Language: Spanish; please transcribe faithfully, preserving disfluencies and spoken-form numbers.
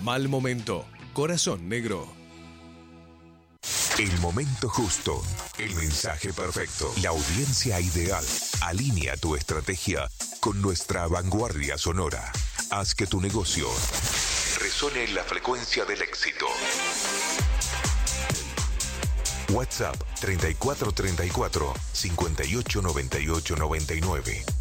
Mal momento. Corazón negro. El momento justo, el mensaje perfecto, la audiencia ideal. Alinea tu estrategia con nuestra vanguardia sonora. Haz que tu negocio resuene en la frecuencia del éxito. WhatsApp treinta y cuatro treinta y cuatro, cincuenta y ocho noventa y ocho noventa y nueve.